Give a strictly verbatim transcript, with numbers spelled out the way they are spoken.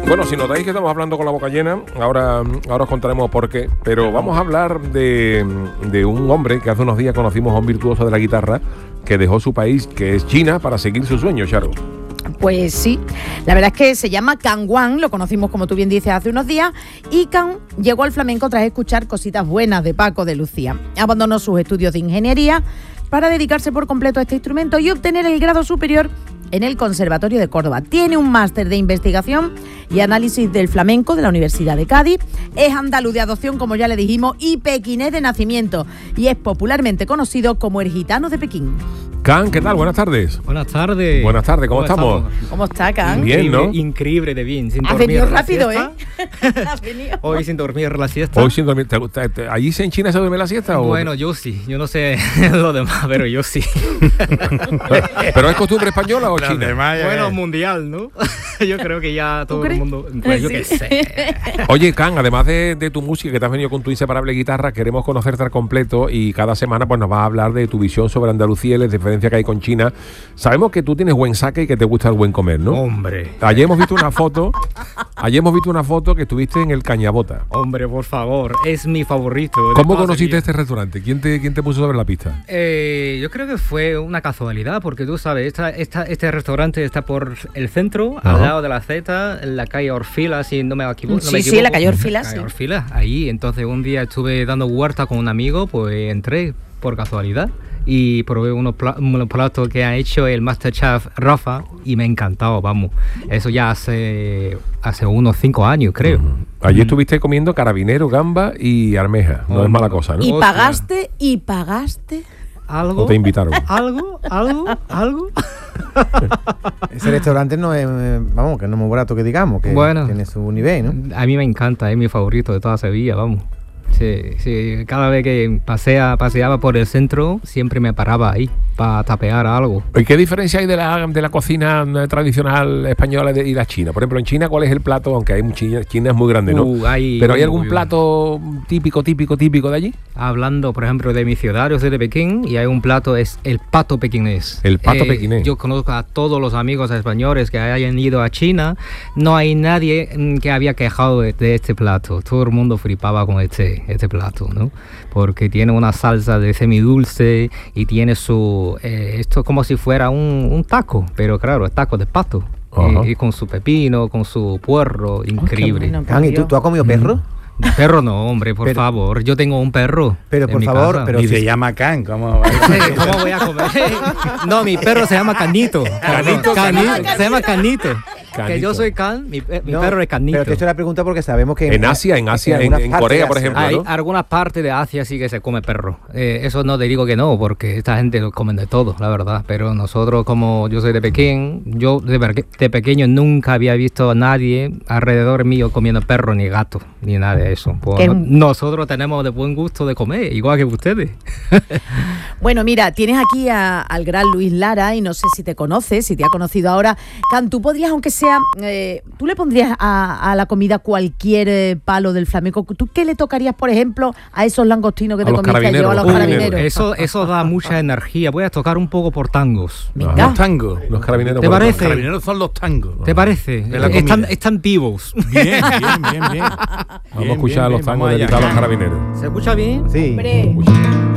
Bueno, si notáis que estamos hablando con la boca llena, ahora, ahora os contaremos por qué, pero vamos a hablar de, de un hombre que hace unos días conocimos a un virtuoso de la guitarra que dejó su país, que es China, para seguir su sueño, Charo. Pues sí, la verdad es que se llama Can Wang, lo conocimos como tú bien dices hace unos días, y Can llegó al flamenco tras escuchar cositas buenas de Paco de Lucía. Abandonó sus estudios de ingeniería para dedicarse por completo a este instrumento y obtener el grado superior en el Conservatorio de Córdoba. Tiene un máster de investigación y análisis del flamenco de la Universidad de Cádiz. Es andaluz de adopción, como ya le dijimos, y pequinés de nacimiento. Y es popularmente conocido como el gitano de Pekín. Can, ¿qué tal? Buenas tardes. Buenas tardes. Buenas tardes, ¿cómo, ¿Cómo estamos? estamos? ¿Cómo está, Can? Bien, ¿no? Increíble de bien. Sin Has venido rápido, ¿eh? Has venido. Hoy sin dormir la siesta. Hoy sin dormir. ¿Te, te, te, ¿Allí en China se duerme la siesta? ¿O? Bueno, yo sí. Yo no sé lo demás, pero yo sí. ¿Pero es costumbre española o china? Bueno, mundial, ¿no? Yo creo que ya todo el mundo... Pues yo sí. qué sé. Oye, Can, además de, de tu música, que te has venido con tu inseparable guitarra, queremos conocerte al completo y cada semana pues nos vas a hablar de tu visión sobre Andalucía y las diferencias que hay con China. Sabemos que tú tienes buen saque y que te gusta el buen comer, ¿no? Hombre. Ayer hemos visto una foto, ayer hemos visto una foto que estuviste en el Cañabota. Hombre, por favor, es mi favorito. ¿Cómo conociste este restaurante? ¿Quién te, quién te puso sobre la pista? Eh, yo creo que fue una casualidad, porque tú sabes, esta, esta, este restaurante está por el centro, Ajá. al lado de la Z, en la calle Orfila, si no me equivoco. Sí, no me sí, la calle Orfila, la calle sí. Orfila, ahí. Entonces un día estuve dando huerta con un amigo, pues entré por casualidad y probé unos, pla- unos platos que ha hecho el Masterchef Rafa y me ha encantado, vamos. Eso ya hace, hace unos cinco años, creo. Uh-huh. Allí uh-huh. estuviste comiendo carabinero, gamba y almeja. No oh, es mala cosa, ¿no? ¿Y pagaste? ¿Y pagaste? ¿Algo? ¿O te invitaron? ¿Algo? ¿Algo? ¿Algo? Ese restaurante no es, vamos, que no es muy barato que digamos, que bueno, tiene su nivel, ¿no? A mí me encanta, es mi favorito de toda Sevilla, vamos. Sí, sí, cada vez que pasea, paseaba por el centro, siempre me paraba ahí para tapear algo. ¿Y qué diferencia hay de la, de la cocina tradicional española y la china? Por ejemplo, en China, ¿cuál es el plato? Aunque hay China, China es muy grande, ¿no? Uh, hay, ¿Pero hay algún uh, plato típico, típico, típico de allí? Hablando, por ejemplo, de mi ciudad, yo soy de Pekín, y hay un plato, es el pato pequinés. El pato eh, pequinés. Yo conozco a todos los amigos españoles que hayan ido a China. No hay nadie que había quejado de, de este plato. Todo el mundo flipaba con este, este plato, ¿no? Porque tiene una salsa de semidulce y tiene su... Eh, esto es como si fuera un, un taco, pero claro, es taco de pato. Y, y con su pepino, con su puerro, increíble. Oh, bueno, Can, ¿y tú, tú has comido perro? Perro no, hombre, por pero, favor. Yo tengo un perro. Pero por favor, pero y si se llama Can, ¿cómo va a ¿Cómo voy a comer? No, mi perro se llama Canito. Canito, Canito, Canito. Se llama Canito. Canito. Que yo soy Can, mi, mi no, perro es Canito. Pero te he hecho la pregunta porque sabemos que... En Asia, en Asia, en, en, en Corea, por ejemplo, Hay ¿no? algunas partes de Asia sí que se come perro. Eh, eso no te digo que no, porque esta gente lo comen de todo, la verdad. Pero nosotros, como yo soy de Pekín, yo de, de pequeño nunca había visto a nadie alrededor mío comiendo perro, ni gato, ni nada de eso. Pues no, nosotros tenemos de buen gusto de comer, igual que ustedes. Bueno, mira, tienes aquí a, al gran Luis Lara y no sé si te conoces, si te ha conocido ahora. Can, tú podrías, aunque sea... Eh, ¿tú le pondrías a, a la comida cualquier eh, palo del flamenco? ¿Tú qué le tocarías, por ejemplo, a esos langostinos que a te comiste ayer, a los uh, carabineros? Eso, eso da mucha energía. Voy a tocar un poco por tangos. Los tangos. Los carabineros. ¿Te parece? Los carabineros son los tangos. ¿Te parece? Están, están vivos. Bien, bien, bien, bien. Vamos a escuchar bien, los tangos dedicados a los carabineros. ¿Se escucha bien? Sí. Hombre.